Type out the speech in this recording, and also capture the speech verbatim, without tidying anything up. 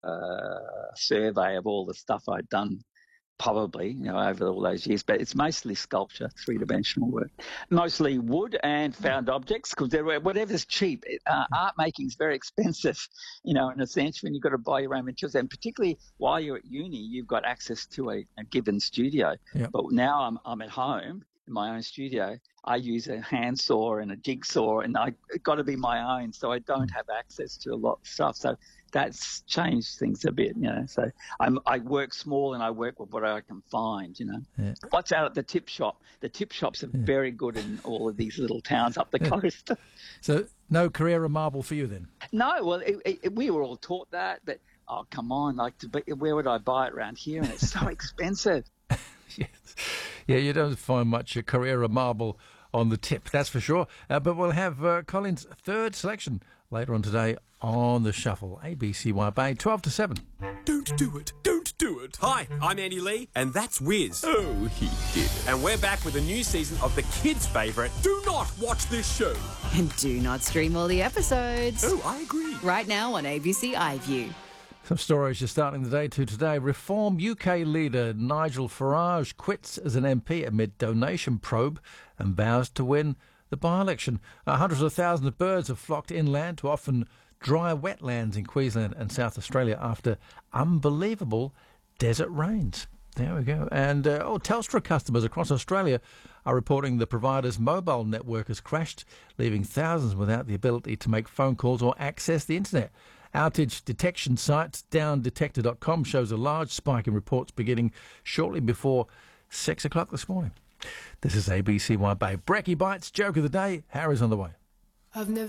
uh, survey of all the stuff I'd done, probably, you know, over all those years. But it's mostly sculpture, three-dimensional work, mostly wood and found objects, because whatever's cheap. Uh, art making is very expensive, you know, in a sense, when you've got to buy your own materials. And particularly while you're at uni, you've got access to a, a given studio. Yep. But now I'm I'm at home in my own studio. I use a handsaw and a jigsaw, and I got to be my own, so I don't have access to a lot of stuff. So that's changed things a bit, you know. So I'm, I work small and I work with what I can find, you know. Yeah. What's out at the tip shop? The tip shops are yeah. very good in all of these little towns up the yeah. coast. So no Carrera marble for you then? No, well, it, it, we were all taught that, but oh, come on, like, to be, where would I buy it around here? And it's so expensive. Yes. Yeah, you don't find much uh, Carrera marble on the tip, that's for sure. Uh, but we'll have uh, Colin's third selection later on today on The Shuffle. A B C Y Bay, twelve to seven. Don't do it. Don't do it. Hi, I'm Andy Lee, and that's Wiz. Oh, he did it. And we're back with a new season of the kids' favourite, Do Not Watch This Show. And do not stream all the episodes. Oh, I agree. Right now on A B C iView. Some stories just starting the day to today. Reform U K leader Nigel Farage quits as an M P amid donation probe and vows to win the by-election. Uh, hundreds of thousands of birds have flocked inland to often dry wetlands in Queensland and South Australia after unbelievable desert rains. There we go. And uh, oh, Telstra customers across Australia are reporting the provider's mobile network has crashed, leaving thousands without the ability to make phone calls or access the internet. Outage detection site down detector dot com shows a large spike in reports beginning shortly before six o'clock this morning. This is A B C Y Bay. Brekkie Bites, joke of the day. Harry's on the way. I've never